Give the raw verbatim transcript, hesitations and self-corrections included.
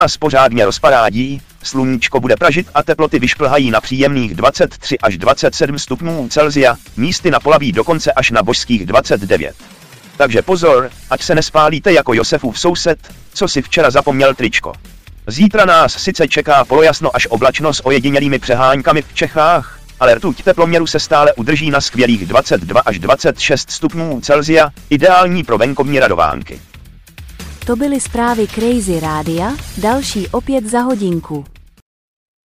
nás pořádně rozparádí, sluníčko bude pražit a teploty vyšplhají na příjemných dvacet tři až dvacet sedm stupňů Celsia, místy na Polaví dokonce až na božských dvacet devět. Takže pozor, ať se nespálíte jako Josefův soused, co si včera zapomněl tričko. Zítra nás sice čeká polojasno až oblačno s ojedinělými přeháňkami v Čechách, ale rtuť teploměru se stále udrží na skvělých dvacet dva až dvacet šest stupňů Celsia, ideální pro venkovní radovánky. To byly zprávy Crazy Rádia, další opět za hodinku.